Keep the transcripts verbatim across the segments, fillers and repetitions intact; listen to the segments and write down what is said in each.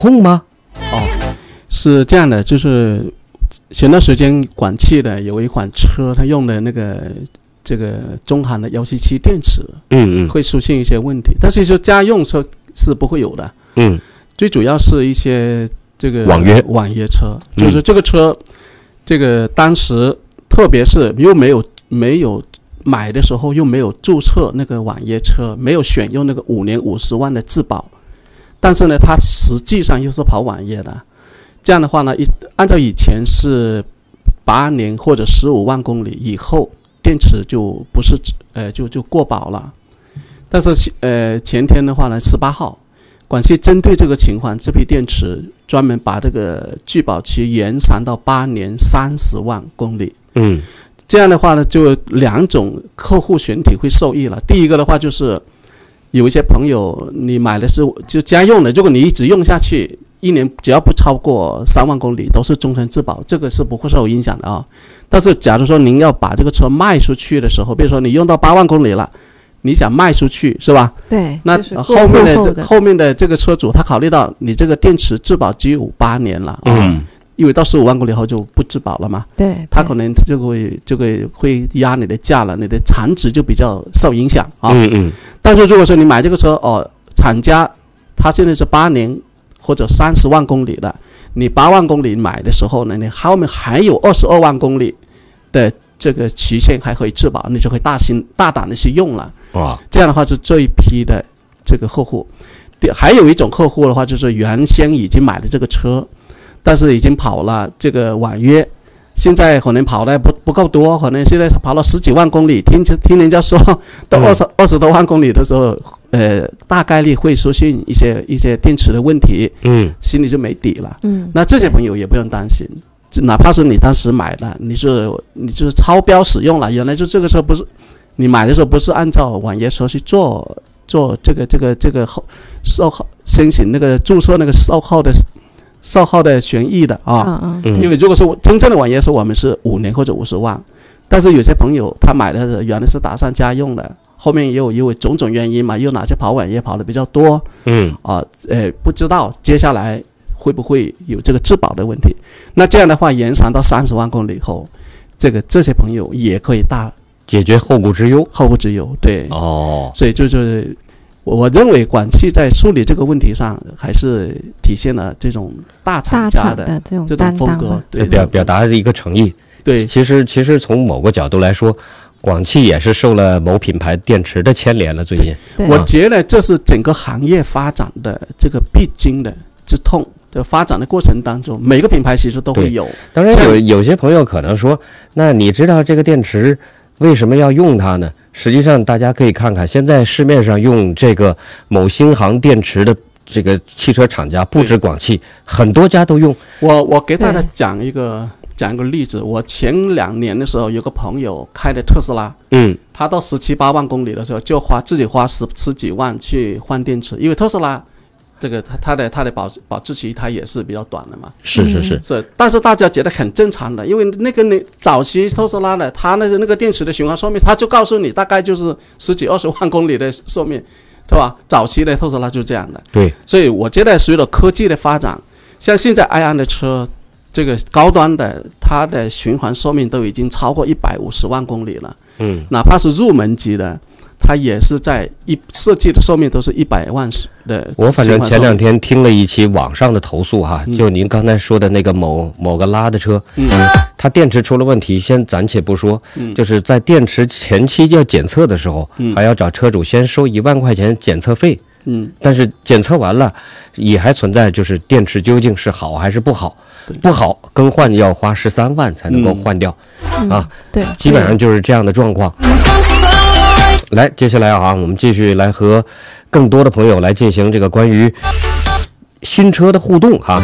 控吗？ 哦，是这样的，就是前段时间广汽的有一款车，它用的那个这个中航的幺七七电池， 嗯嗯， 会出现一些问题，但是说家用车是不会有的。 嗯， 最主要是一些这个网约网约车，就是这个车，嗯、这个当时特别是又没有没有买的时候又没有注册那个网约车，没有选用那个五年五十万的质保，但是呢，它实际上又是跑网约的。这样的话呢，一按照以前是八年或者十五万公里以后，电池就不是呃就就过保了。但是呃前天的话呢，十八号，广汽针对这个情况，这批电池专门把这个质保期延长到八年三十万公里。 嗯， 这样的话呢，就两种客户群体会受益了。第一个的话就是有一些朋友，你买的是就家用的，如果你一直用下去，一年只要不超过三万公里都是终身质保，这个是不会受影响的啊。但是假如说您要把这个车卖出去的时候，比如说你用到八万公里了，你想卖出去是吧？ 对， 那后面的这后面的这个车主他考虑到你这个电池质保只有八年了啊，嗯，因为到十五万公里后就不质保了嘛， 对， 他可能就会这个会压你的价了，你的残值就比较受影响啊。 嗯嗯。 但是如果说你买这个车哦，厂家他现在是八年或者三十万公里的，你八万公里买的时候呢，你后面还有二十二万公里的这个期限还可以质保，你就会大心大胆的去用了。 哇， 这样的话是这一批的这个客户。还有一种客户的话，就是原先已经买了这个车，但是已经跑了这个网约，现在可能跑的不不够多，可能现在跑了十几万公里，听听人家说到二十二十多万公里的时候，呃，大概率会出现一些一些电池的问题， 嗯， 心里就没底了。 嗯， 那这些朋友也不用担心，哪怕是你当时买的，你是你就是超标使用了，原来就这个车不是你买的时候不是按照网约车去做做这个这个这个后售后申请那个注册那个售后的售后的权益的啊， 嗯嗯，因为如果说真正的网约车我们是五年或者五十万，但是有些朋友他买的原来是打算家用的，后面也有因为种种原因嘛，又哪些跑网约跑的比较多， 嗯啊，呃，不知道接下来会不会有这个质保的问题。那这样的话延长到三十万公里以后，这个这些朋友也可以大解决后顾之忧， 后顾之忧，对， 哦， 所以就是我我认为广汽在处理这个问题上还是体现了这种大厂家的这种这种风格，对， 表表达一个诚意。 对， 其实其实从某个角度来说，广汽也是受了某品牌电池的牵连了。最近， 我觉得这是整个行业发展的这个必经的之痛。的发展的过程当中，每个品牌其实都会有。 当然有有些朋友可能说，那你知道这个电池为什么要用它呢？实际上大家可以看看，现在市面上用这个某新航电池的这个汽车厂家不止广汽，很多家都用。 我我给大家讲一个讲一个例子，我前两年的时候有个朋友开的特斯拉， 嗯， 他到十七八万公里的时候就花自己花十十几万去换电池，因为特斯拉这个它它的它的保保质期它也是比较短的嘛， 是是是是，但是大家觉得很正常的，因为那个你早期特斯拉的它那个那个电池的循环寿命，它就告诉你大概就是十几二十万公里的寿命，是吧？早期的特斯拉就是这样的。 对， 所以我觉得随着科技的发展，像现在埃安的车，这个高端的它的循环寿命都已经超过一百五十万公里了。 嗯， 哪怕是入门级的。它也是在一设计的寿命都是一百万的。 我反正前两天听了一期网上的投诉哈，嗯、就您刚才说的那个某某个拉的车， 嗯， 它电池出了问题，先暂且不说， 嗯， 就是在电池前期要检测的时候， 嗯， 还要找车主先收一万块钱检测费， 嗯， 但是检测完了，也还存在就是电池究竟是好还是不好，不好更换要花十三万才能够换掉， 嗯、 啊， 对， 基本上就是这样的状况。来，接下来啊，我们继续来和更多的朋友来进行这个关于新车的互动哈。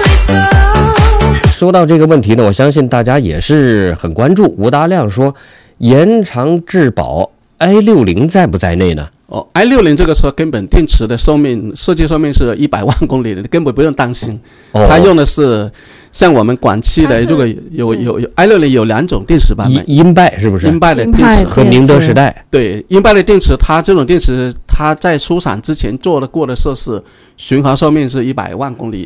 说到这个问题呢，我相信大家也是很关注。吴大亮说，延长质保 i 六零 在不在内呢？ 哦 ，i 六零 这个车根本电池的寿命设计寿命是一百万公里的，根本不用担心。 哦， 它用的是像我们广汽的，如果有有有 i 六零 有两种电池版本， 英拜是不是？ 英拜的电池和宁德时代。 对，英拜的电池，它这种电池，它在出厂之前做的过的测试，巡航寿命是一百万公里